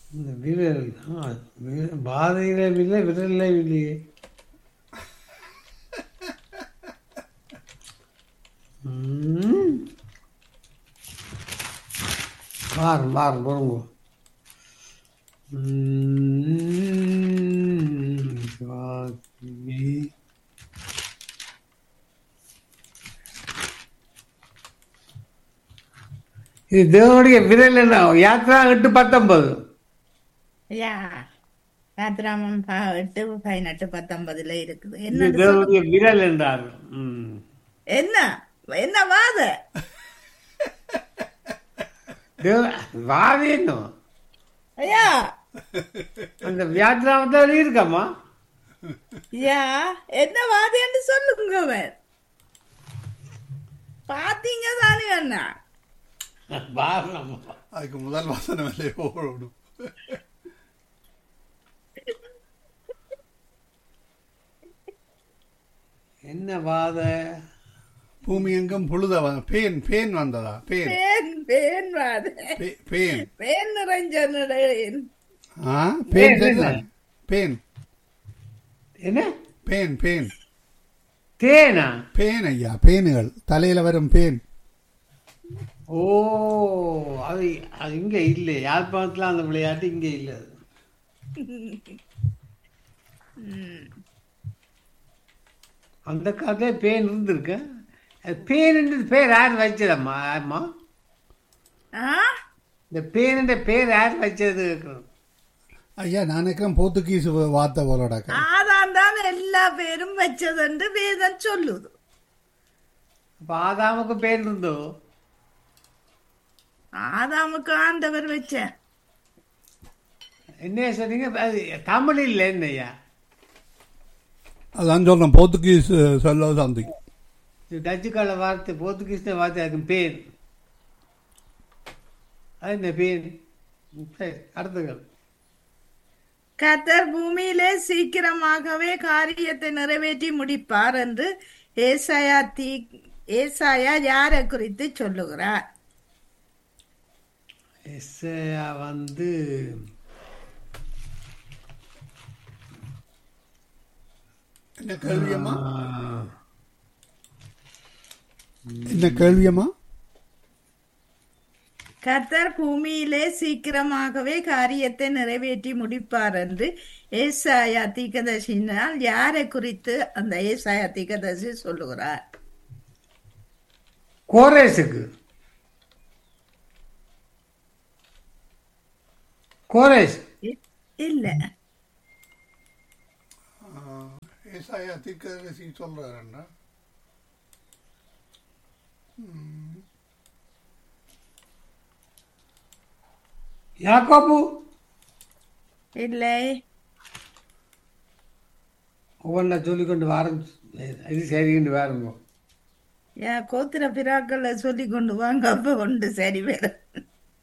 இந்த விரல் பாதையிலும் இல்லை விரலையும் இல்லையே. ம். மாறும் மாறும் பொறுங்க. சிவாஜி. இது தேவனுடைய விரல் என்ன? யாத்ரா 8:19. யா யாத்ராமம் 8:18 இருக்குது. இது என்னன்னு சொல்லுங்க. தேவனுடைய விரல் என்றார். ம். என்ன என்ன வாத தேவ வாது என்ன? ஐயா அந்த வியாத்ராமத்தில் இருக்கம்மா. யா என்ன வாதன்னு சொல்லுங்க. அவன் பாத்தீங்க தானே அண்ணா. பாரணம் அதுக்கு முதல் வசனம் இல்லையே ஓடும். என்ன வாத? பூமி எங்கும் புழுத பேன் பேன் வந்ததா? பேன் பேன் பேன் வாத பேன் பேன் நிறைஞ்ச ஆ பேன் பேன் என்ன? பேன் என்ன பேன் பேன் தேனா? பேன் ஐயா, பேனுகள் தலையில வரும் பேன். ஓ, அது அது இங்க இல்லை. யாழ்ப்பாணத்துல அந்த விளையாட்டு இங்க இல்லை. அது அந்த காலத்துல பேன் இருந்திருக்கு. பேன் பேர் யார் வச்சதம்மா? அம்மா, இந்த பேனுன்ற பேர் யார் வச்சது? ஐயா நான் நினைக்கிறேன் போர்த்துகீஸ் வார்த்தை போலடாக்க. ஆதான் தான் எல்லா பேரும் வச்சதுண்டு வேதம் சொல்லுது. அப்ப ஆதாமுக்கு பேன் இருந்தோ? ஆதாமுக்கு ஆண்டவர் வச்ச. என்ன சொன்னீங்க? அது தமிழ் இல்லை என்னய்யா? அதான் சொல்றேன் போர்த்துகீஸ் சொல்ல சம்திங். இது டச்சுக்கால வார்த்தை, போர்த்துகீஸ் வார்த்தை. அதுக்கு பேன். அது என்ன பேன்? சரி, அடுத்தது. கர்த்தர் பூமியிலே சீக்கிரமாகவே காரியத்தை நிறைவேற்றி முடிப்பார் என்று ஏசாயா யாரை குறித்து சொல்லுகிறார்? எஸ்ஐயா வந்து என்ன கேள்வியம்மா? என்ன கேள்வியம்மா? கர்த்தர் பூமியிலே சீக்கிரமாகவே காரியத்தை நிறைவேற்றி முடிப்பார் என்று ஏசாயா தீர்க்கதரிசியினால் யாரை குறித்து அந்த ஏசாயா தீர்க்கதரிசி சொல்லுகிறார்? கோரேசுக்கு. கோரேஸ் இல்ல, ஏசாயா தீர்க்கதரிசி சொல்றாருன்னா யாக்கோபு. இல்லை. ஒவ்வொன்றா சொல்லிக்கொண்டு வாரம். இது சரின்னு வாருங்க. கோத்திர பிராக்களை சொல்லி கொண்டு வாங்க, அப்ப கொண்டு சரி வேற.